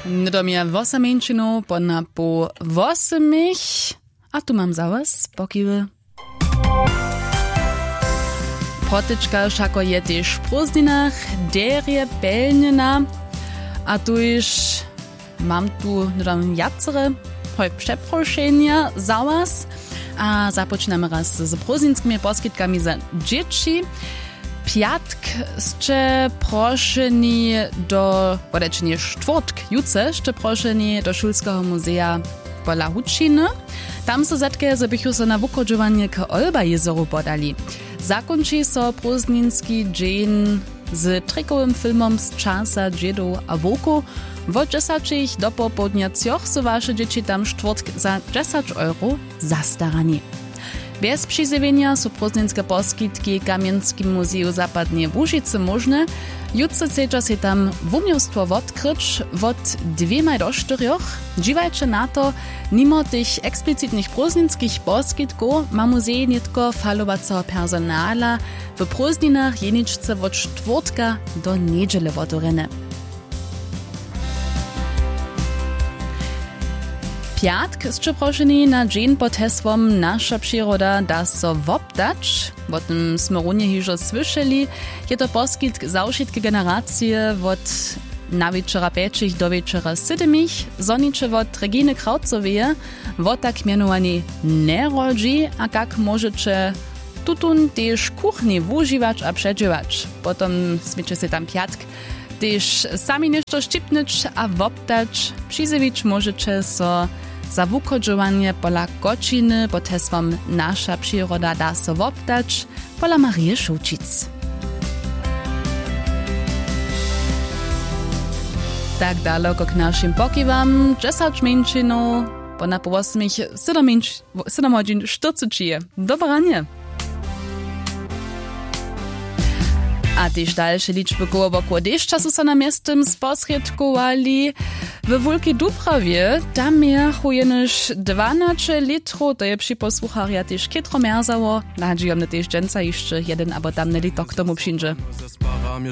Do mnie wosameńczynu pona po wosemich, a tu mam za was pokiwy. Protyczka szako je też w prózdninach, derje pelnina, a tu już mam tu jacere przeproszenia za was, a zapoczynamy raz z prózdninskimi poskitkami za dzieci. Piatk ste proszeni do, bodajcie czwartk, jutce ste proszeni do Szulskiego muzea pola Hučiny. Tam so zetke, że bychu so na wukodžovanie k Olba jezoru podali. Zakonči so prózdninski dzień z trikowym filmom z czasa dziedów a wóku. Od 10 do popołudnia so wasze dzieci tam czwartk za 10 € zastarani. Bez przyzywienia są prózdninske poskitki Kamienskim Muzeum Zapadnie w Łužicy możne. Jutce chcecie się tam wumiostwo odkryć od 2 do 4. Dziwajcie na to, mimo tych eksplicitnych prózdninskich poskitków ma muzej nitko falowacego personala w prózdninach jeniczce od czwartka do niedziele otworene. Piatk jest proszeni na dzień pod hesłom Nasza przyroda da so wopdać. O tym sme runje hižo słyszeli. Je to poskitk za wszystkie generacje od na wieczora 5 do wieczora 7. Zonicze od Reginy Krautcowie o tak mianowani nerodzi, a jak możecie tutun też kuchni używać a przeżywać. Potem smiecie się tam piatk też sami nešto ščipnič a wopdać. Przyzywić możecie so za wukodžovanie pola Gočiny pod hesłom Nasza przyroda da so wopdać pola Marie Šučic. Tak daleko k naszym pokiwam, 10 mięczynów, pona po 8, 7 godzin 40. Dobranie. A też dalsze liczby koło wokół też czasu są na miastem sposredkowali. W Wielkiej Dubrawie tam jechujesz 12 litrów, to je przy posłucharia też kietro merzało. Nadzieję, że też dżęca jeszcze jeden albo tam litr k tomu przyjdzie.